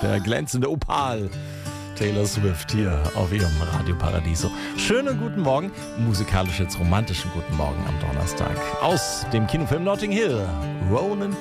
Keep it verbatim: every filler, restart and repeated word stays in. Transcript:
der glänzende Opal. Taylor Swift hier auf ihrem Radio Paradiso. Schönen guten Morgen, musikalisch jetzt romantischen guten Morgen am Donnerstag. Aus dem Kinofilm Notting Hill, Ronan